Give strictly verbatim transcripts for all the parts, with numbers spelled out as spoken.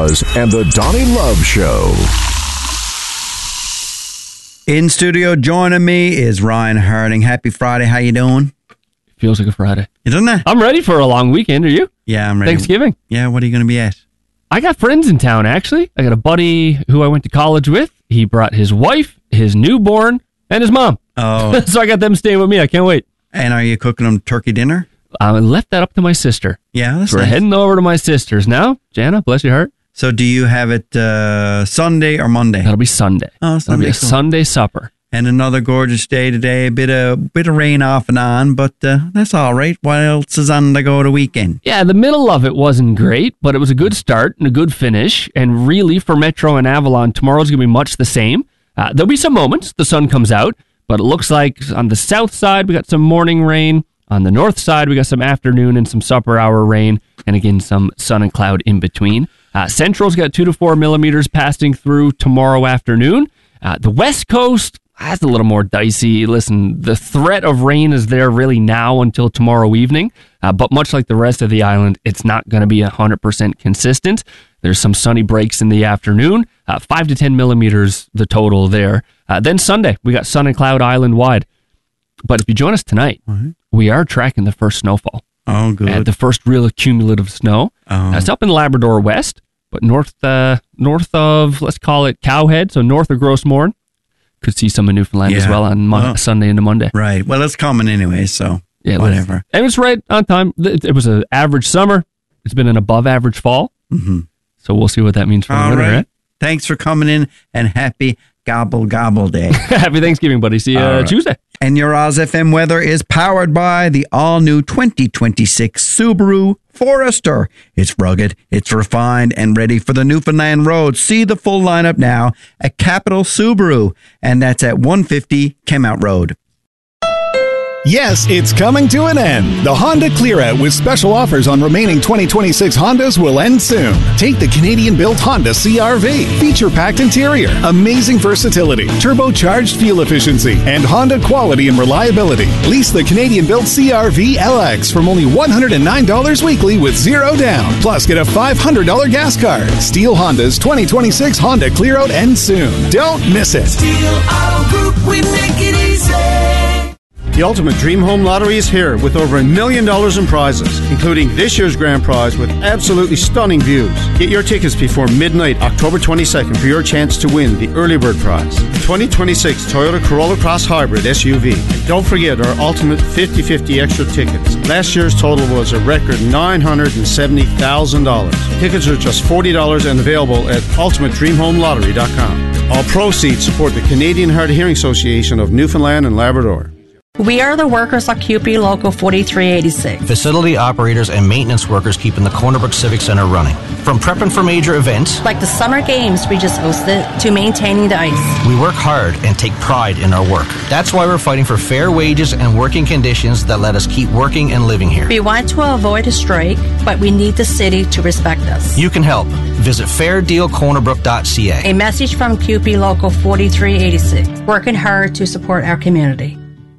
Cause and the Donnie Love Show. In studio joining me is Ryan Harding. Happy Friday. How you doing? Feels like a Friday. Doesn't it? I'm ready for a long weekend. Are you? Yeah, I'm ready. Thanksgiving. Yeah, what are you going to be at? I got friends in town, actually. I got a buddy who I went to college with. He brought his wife, his newborn, and his mom. Oh. So I got them staying with me. I can't wait. And are you cooking them turkey dinner? I left that up to my sister. Yeah, that's so we're nice. heading over to my sister's now. Jana, bless your heart. So do you have it uh, Sunday or Monday? That'll be Sunday. Oh, That'll be a cool. Sunday supper. And another gorgeous day today. A bit of bit of rain off and on, but uh, that's all right. What else is on the go to weekend? Yeah, the middle of it wasn't great, but it was a good start and a good finish. And really, for Metro and Avalon, tomorrow's going to be much the same. Uh, there'll be some moments the sun comes out, but it looks like on the south side, we got some morning rain. On the north side, we got some afternoon and some supper hour rain, and again, some sun and cloud in between. Uh, Central's got two to four millimeters passing through tomorrow afternoon. Uh, the West Coast, that's a little more dicey. Listen, the threat of rain is there really now until tomorrow evening. Uh, but much like the rest of the island, it's not going to be one hundred percent consistent. There's some sunny breaks in the afternoon. Uh, five to ten millimeters, the total there. Uh, then Sunday, we got sun and cloud island wide. But if you join us tonight, mm-hmm. we are tracking the first snowfall. Oh, good. Uh, the first real accumulative snow. Oh. Uh, it's up in Labrador West, but north uh, north of, let's call it Cowhead, so north of Gross Mourne. Could see some in Newfoundland yeah. as well on Mon- oh. Sunday into Monday. Right. Well, it's coming anyway, so yeah, whatever. And it's right on time. It, it was an average summer. It's been an above average fall. Mm-hmm. So we'll see what that means for All the winter. right. Right? Thanks for coming in, and happy Gobble Gobble Day. Happy Thanksgiving, buddy. See you uh, right. Tuesday. And your Oz F M weather is powered by the all-new twenty twenty-six Subaru Forester. It's rugged, it's refined, and ready for the Newfoundland road. See the full lineup now at Capital Subaru, and that's at one fifty Kemount Road. Yes, it's coming to an end. The Honda Clear Out with special offers on remaining twenty twenty-six Hondas will end soon. Take the Canadian-built Honda C R V. Feature-packed interior, amazing versatility, turbocharged fuel efficiency, and Honda quality and reliability. Lease the Canadian-built C R V L X from only one hundred nine dollars weekly with zero down. Plus, get a five hundred dollars gas card. Steele Honda's twenty twenty-six Honda Clear Out ends soon. Don't miss it. Steele Auto Group, we make it easy. The Ultimate Dream Home Lottery is here with over a million dollars in prizes, including this year's grand prize with absolutely stunning views. Get your tickets before midnight, October twenty-second, for your chance to win the early bird prize, the twenty twenty-six Toyota Corolla Cross Hybrid S U V. And don't forget our Ultimate fifty fifty extra tickets. Last year's total was a record nine hundred seventy thousand dollars. Tickets are just forty dollars and available at ultimate dream home lottery dot com. All proceeds support the Canadian Hard of Hearing Association of Newfoundland and Labrador. We are the workers at C U P Local forty-three eighty-six. Facility operators and maintenance workers keeping the Corner Brook Civic Center running. From prepping for major events, like the summer games we just hosted, to maintaining the ice. We work hard and take pride in our work. That's why we're fighting for fair wages and working conditions that let us keep working and living here. We want to avoid a strike, but we need the city to respect us. You can help. Visit fair deal corner brook dot c a. A message from C U P Local forty-three eighty-six. Working hard to support our community.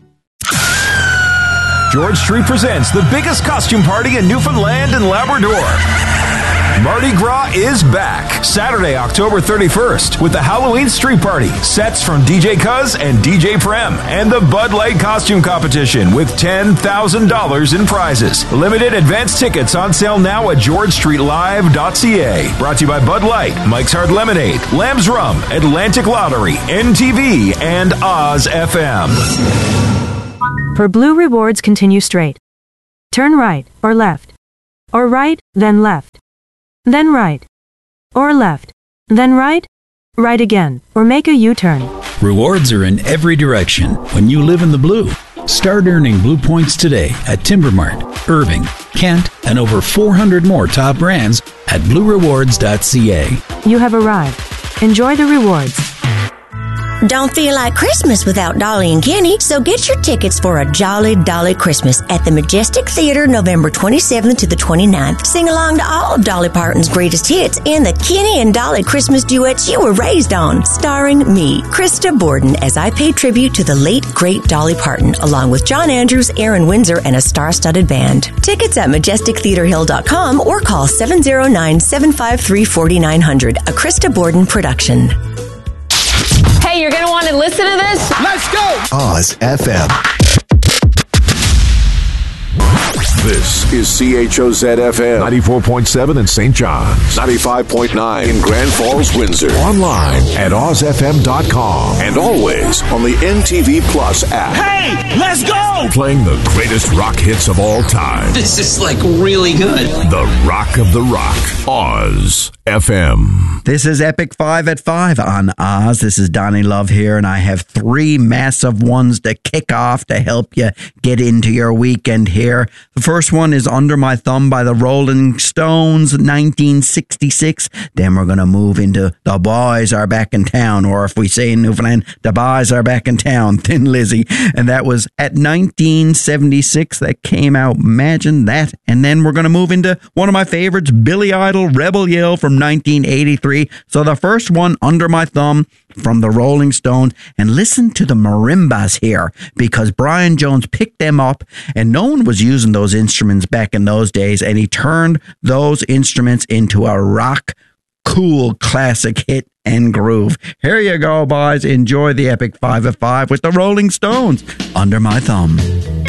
George Street presents the biggest costume party in Newfoundland and Labrador. Mardi Gras is back Saturday, October thirty-first with the Halloween Street Party, sets from D J Cuz and D J Prem, and the Bud Light Costume Competition with ten thousand dollars in prizes. Limited advance tickets on sale now at george street live dot c a. Brought to you by Bud Light, Mike's Hard Lemonade, Lamb's Rum, Atlantic Lottery, N T V, and Oz F M. For Blue Rewards, continue straight. Turn right or left. Or right, then left. Then right. Or left. Then right. Right again. Or make a U-turn. Rewards are in every direction when you live in the blue. Start earning Blue Points today at Timbermart, Irving, Kent, and over four hundred more top brands at blue rewards dot c a. You have arrived. Enjoy the rewards. Don't feel like Christmas without Dolly and Kenny, so get your tickets for a Jolly Dolly Christmas at the Majestic Theater November twenty-seventh to the twenty-ninth. Sing along to all of Dolly Parton's greatest hits and the Kenny and Dolly Christmas duets you were raised on, starring me, Krista Borden, as I pay tribute to the late, great Dolly Parton, along with John Andrews, Aaron Windsor, and a star-studded band. Tickets at majestic theater hill dot com or call seven oh nine, seven five three, four nine zero zero, a Krista Borden production. Hey, you're going to want to listen to this? Let's go! Oz F M. This is C H O Z F M. ninety-four point seven in Saint John's. ninety-five point nine in Grand Falls, Windsor. Online at oz f m dot com. And always on the N T V Plus app. Hey, let's go! Playing the greatest rock hits of all time. This is like really good. The Rock of the Rock. Oz F M. This is Epic five at five on Oz. This is Donnie Love here, and I have three massive ones to kick off to help you get into your weekend here. The first one is Under My Thumb by the Rolling Stones, nineteen sixty-six. Then we're going to move into The Boys Are Back in Town, or if we say in Newfoundland, The Boys Are Back in Town, Thin Lizzy. And that was at nineteen seventy-six that came out. Imagine that. And then we're going to move into one of my favorites, Billy Idol, Rebel Yell from nineteen eighty-three. So the first one, Under My Thumb from the Rolling Stones. And listen to the marimbas here, because Brian Jones picked them up, and no one was using those instruments back in those days, and he turned those instruments into a rock cool classic hit and groove. Here you go, boys. Enjoy the Epic five at five with the Rolling Stones, Under My Thumb.